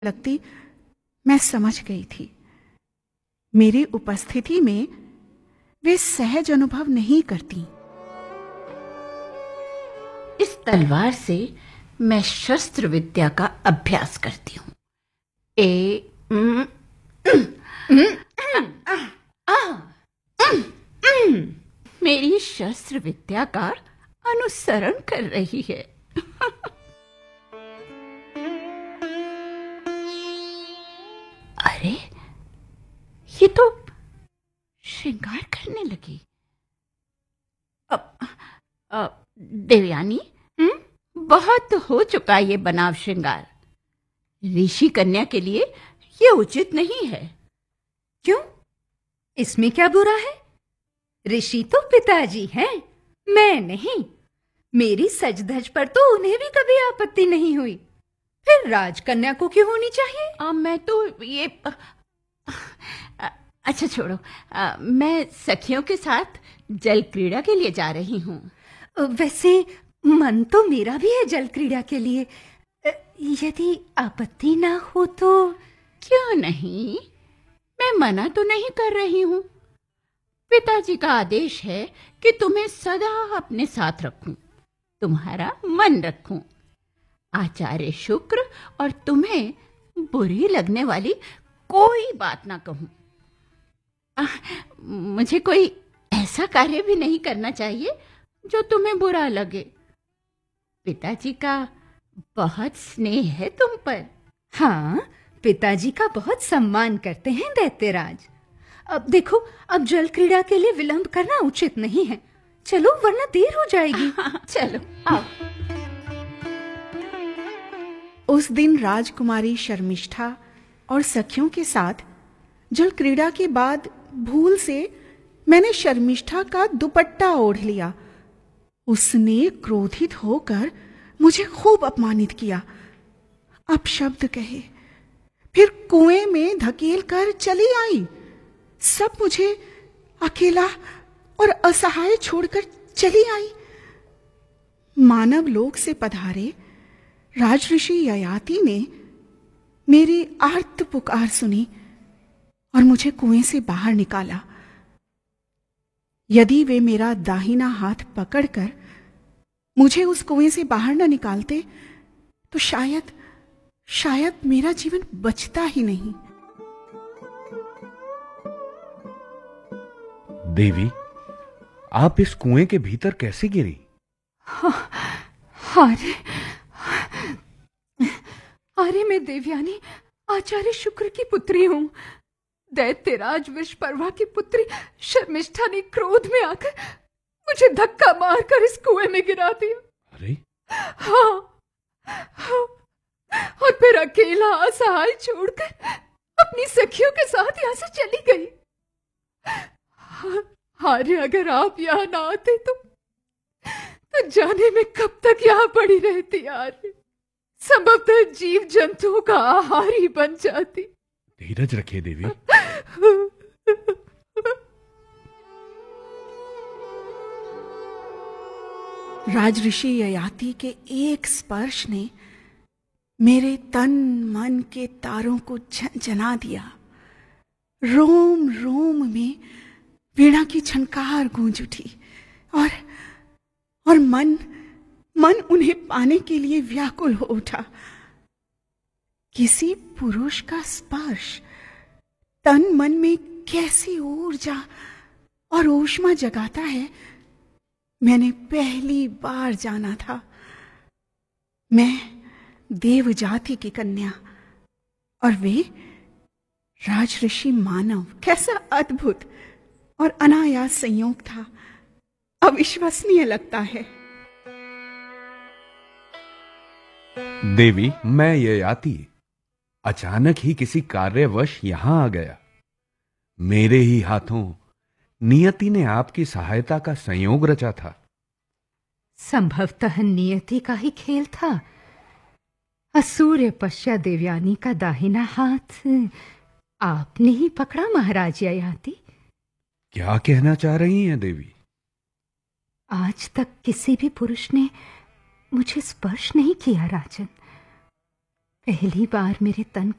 लगती मैं समझ गई थी। मेरी उपस्थिति में वे सहज अनुभव नहीं करती। इस तलवार से मैं शस्त्र विद्या का अभ्यास करती हूँ। मेरी शस्त्र विद्या का अनुसरण कर रही है। अरे, ये तो श्रृंगार करने लगी। देवयानी, बहुत हो चुका ये बनाव श्रृंगार। ऋषि कन्या के लिए ये उचित नहीं है। क्यों? इसमें क्या बुरा है? ऋषि तो पिताजी हैं, मैं नहीं। मेरी सज धज पर तो उन्हें भी कभी आपत्ति नहीं हुई, फिर राजकन्या को क्यों होनी चाहिए? मैं तो ये अच्छा छोड़ो। मैं सखियों के साथ जल क्रीड़ा के लिए जा रही हूँ। वैसे मन तो मेरा भी है जल क्रीड़ा के लिए, यदि आपत्ति ना हो तो। क्यों नहीं, मैं मना तो नहीं कर रही हूँ। पिताजी का आदेश है कि तुम्हें सदा अपने साथ रखूं, तुम्हारा मन रखूं। आचार्य शुक्र और तुम्हें बुरी लगने वाली कोई बात ना कहूं। मुझे कोई ऐसा कार्य भी नहीं करना चाहिए जो तुम्हें बुरा लगे। पिताजी का बहुत स्नेह है तुम पर। हाँ, पिताजी का बहुत सम्मान करते हैं दैत्यराज। अब देखो, अब जल क्रीड़ा के लिए विलंब करना उचित नहीं है। चलो, वरना देर हो जाएगी। चलो आओ। उस दिन राजकुमारी शर्मिष्ठा और सखियों के साथ जल क्रीड़ा के बाद भूल से मैंने शर्मिष्ठा का दुपट्टा ओढ़ लिया। उसने क्रोधित होकर मुझे खूब अपमानित किया, अपशब्द कहे, फिर कुएं में धकेल कर चली आई। सब मुझे अकेला और असहाय छोड़कर चली आई। मानव लोक से पधारे राजऋषि ययाति ने मेरी आर्त पुकार सुनी और मुझे कुएं से बाहर निकाला। यदि वे मेरा दाहिना हाथ पकड़कर मुझे उस कुएं से बाहर न निकालते तो शायद मेरा जीवन बचता ही नहीं। देवी, आप इस कुएं के भीतर कैसे गिरी? अरे मैं देवयानी आचार्य शुक्र की पुत्री हूँ। दैत्यराज विश्वपर्वा की पुत्री शर्मिष्ठा ने क्रोध में आकर मुझे धक्का मारकर इस कुएं में गिरा दिया। अरे! हाँ, और फिर अकेला असहाय छोड़कर अपनी सखियों के साथ यहाँ से चली गई। आर्य, अगर आप यहाँ ना आते तो जाने में कब तक यहाँ पड़ी रहती। आर्य, संभवतः जीव जंतुओं का आहार ही बन जाती। धीरज रखिए देवी। राजऋषि ययाति के एक स्पर्श ने मेरे तन मन के तारों को झनझना दिया। रोम रोम में वीणा की झनकार गूंज उठी और मन उन्हें पाने के लिए व्याकुल हो उठा। किसी पुरुष का स्पर्श तन मन में कैसी ऊर्जा और ऊष्मा जगाता है, मैंने पहली बार जाना था। मैं देव जाति की कन्या और वे राजऋषि मानव। कैसा अद्भुत और अनायास संयोग था, अविश्वसनीय लगता है। देवी, मैं ययाति अचानक ही किसी कार्यवश यहां आ गया। मेरे ही हाथों नियति ने आपकी सहायता का संयोग रचा था। संभवतः नियति का ही खेल था। असूर्य पश्या देवयानी का दाहिना हाथ आपने ही पकड़ा महाराज ययाति। क्या कहना चाह रही हैं देवी? आज तक किसी भी पुरुष ने मुझे स्पर्श नहीं किया राजन। पहली बार मेरे तन